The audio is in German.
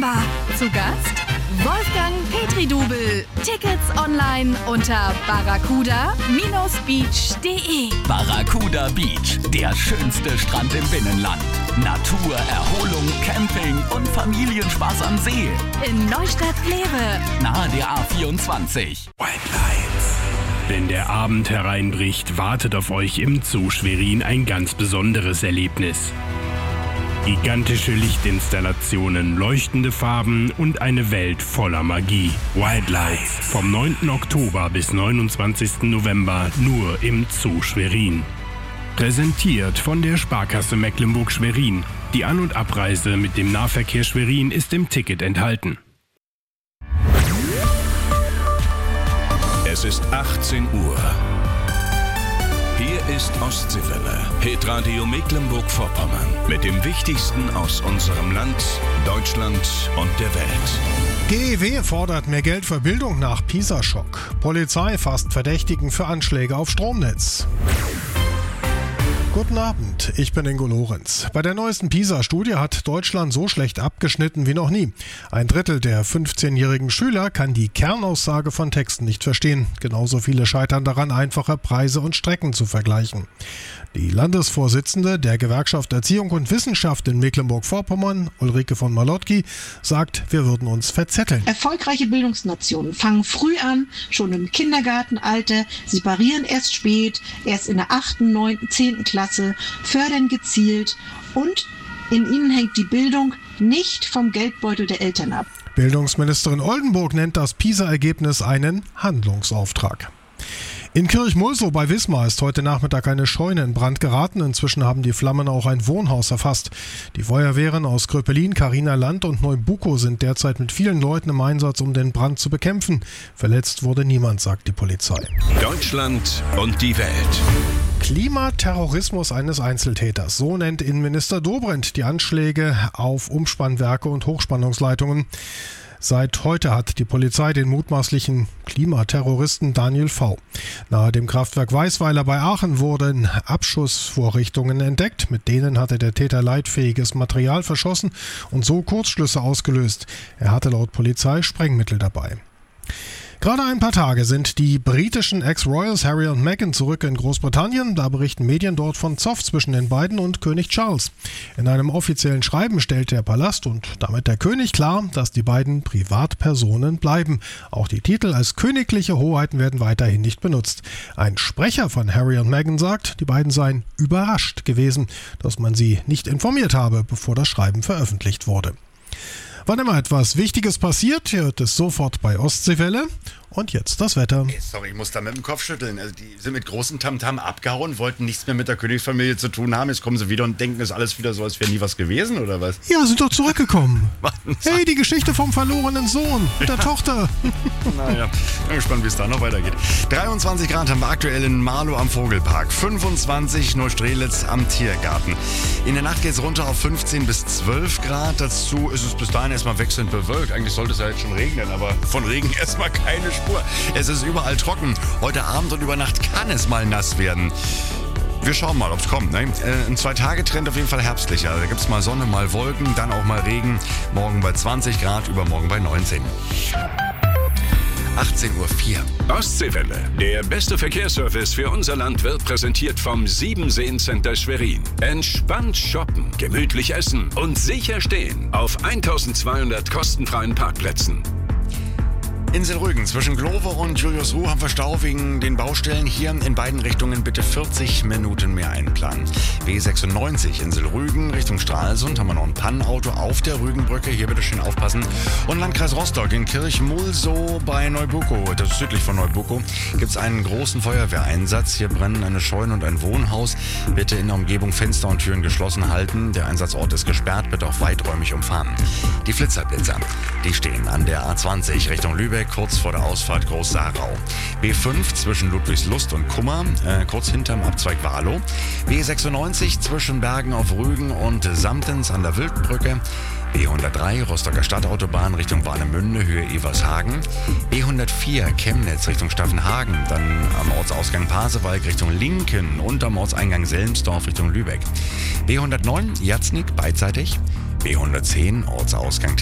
September. Zu Gast Wolfgang Petri-Dubel. Tickets online unter barracuda-beach.de. Barracuda Beach, der schönste Strand im Binnenland. Natur, Erholung, Camping und Familienspaß am See. In Neustadt-Glewe. Nahe der A24. White Lights. Wenn der Abend hereinbricht, wartet auf euch im Zoo Schwerin ein ganz besonderes Erlebnis. Gigantische Lichtinstallationen, leuchtende Farben und eine Welt voller Magie. White Lights. Vom 9. Oktober bis 29. November nur im Zoo Schwerin. Präsentiert von der Sparkasse Mecklenburg-Schwerin. Die An- und Abreise mit dem Nahverkehr Schwerin ist im Ticket enthalten. Es ist 18 Uhr. Hier ist Ostseewelle, Hitradio Mecklenburg-Vorpommern. Mit dem Wichtigsten aus unserem Land, Deutschland und der Welt. GEW fordert mehr Geld für Bildung nach Pisa-Schock. Polizei fasst Verdächtigen für Anschläge auf Stromnetz. Guten Abend, ich bin Ingo Lorenz. Bei der neuesten PISA-Studie hat Deutschland so schlecht abgeschnitten wie noch nie. 1/3 der 15-jährigen Schüler kann die Kernaussage von Texten nicht verstehen. Genauso viele scheitern daran, einfache Preise und Strecken zu vergleichen. Die Landesvorsitzende der Gewerkschaft Erziehung und Wissenschaft in Mecklenburg-Vorpommern, Ulrike von Malotki, sagt, wir würden uns verzetteln. Erfolgreiche Bildungsnationen fangen früh an, schon im Kindergartenalter, sie parieren erst spät, erst in der 8., 9., 10. Klasse, fördern gezielt und in ihnen hängt die Bildung nicht vom Geldbeutel der Eltern ab. Bildungsministerin Oldenburg nennt das PISA-Ergebnis einen Handlungsauftrag. In Kirchmulsow bei Wismar ist heute Nachmittag eine Scheune in Brand geraten. Inzwischen haben die Flammen auch ein Wohnhaus erfasst. Die Feuerwehren aus Gröpelin, Carina Land und Neubukow sind derzeit mit vielen Leuten im Einsatz, um den Brand zu bekämpfen. Verletzt wurde niemand, sagt die Polizei. Deutschland und die Welt. Klimaterrorismus eines Einzeltäters. So nennt Innenminister Dobrindt die Anschläge auf Umspannwerke und Hochspannungsleitungen. Seit heute hat die Polizei den mutmaßlichen Klimaterroristen Daniel V. Nahe dem Kraftwerk Weißweiler bei Aachen wurden Abschussvorrichtungen entdeckt. Mit denen hatte der Täter leitfähiges Material verschossen und so Kurzschlüsse ausgelöst. Er hatte laut Polizei Sprengmittel dabei. Gerade ein paar Tage sind die britischen Ex-Royals Harry und Meghan zurück in Großbritannien. Da berichten Medien dort von Zoff zwischen den beiden und König Charles. In einem offiziellen Schreiben stellt der Palast und damit der König klar, dass die beiden Privatpersonen bleiben. Auch die Titel als königliche Hoheiten werden weiterhin nicht benutzt. Ein Sprecher von Harry und Meghan sagt, die beiden seien überrascht gewesen, dass man sie nicht informiert habe, bevor das Schreiben veröffentlicht wurde. Wann immer etwas Wichtiges passiert, hört es sofort bei Ostseewelle. Und jetzt das Wetter. Sorry, ich muss da mit dem Kopf schütteln. Also die sind mit großem Tamtam abgehauen, wollten nichts mehr mit der Königsfamilie zu tun haben. Jetzt kommen sie wieder und denken, es ist alles wieder so, als wäre nie was gewesen, oder was? Ja, sind doch zurückgekommen. Hey, die Geschichte vom verlorenen Sohn, der Tochter. Naja, bin gespannt, wie es da noch weitergeht. 23 Grad haben wir aktuell in Marlow am Vogelpark, 25 Neustrelitz am Tiergarten. In der Nacht geht es runter auf 15 bis 12 Grad. Dazu ist es bis dahin erstmal wechselnd bewölkt. Eigentlich sollte es ja jetzt schon regnen, aber von Regen erstmal keine Spur. Es ist überall trocken. Heute Abend und über Nacht kann es mal nass werden. Wir schauen mal, ob es kommt. Ne? Ein 2-Tage-Trend auf jeden Fall herbstlicher. Da gibt es mal Sonne, mal Wolken, dann auch mal Regen. Morgen bei 20 Grad, übermorgen bei 19. 18:04 Uhr. Ostseewelle. Der beste Verkehrsservice für unser Land wird präsentiert vom Siebenseen-Center Schwerin. Entspannt shoppen, gemütlich essen und sicher stehen auf 1200 kostenfreien Parkplätzen. Insel Rügen zwischen Glove und Julius-Ruh haben wir Stau wegen den Baustellen. Hier in beiden Richtungen bitte 40 Minuten mehr einplanen. B96 Insel Rügen Richtung Stralsund haben wir noch ein Pannenauto auf der Rügenbrücke. Hier bitte schön aufpassen. Und Landkreis Rostock in Kirchmulsow bei Neubukow, das ist südlich von Neubukow, gibt es einen großen Feuerwehreinsatz. Hier brennen eine Scheune und ein Wohnhaus. Bitte in der Umgebung Fenster und Türen geschlossen halten. Der Einsatzort ist gesperrt, bitte auch weiträumig umfahren. Die Blitzerblitzer, die stehen an der A20 Richtung Lübeck, kurz vor der Ausfahrt Groß-Sarau. B5 zwischen Ludwigslust und Kummer, kurz hinterm Abzweig Wahlow. B96 zwischen Bergen auf Rügen und Samtens an der Wildbrücke. B103 Rostocker Stadtautobahn Richtung Warnemünde, Höhe Evershagen. B104 Chemnitz Richtung Staffenhagen, dann am Ortsausgang Pasewalk Richtung Linken und am Ortseingang Selmsdorf Richtung Lübeck. B109 Jatznik beidseitig. B110 Ortsausgang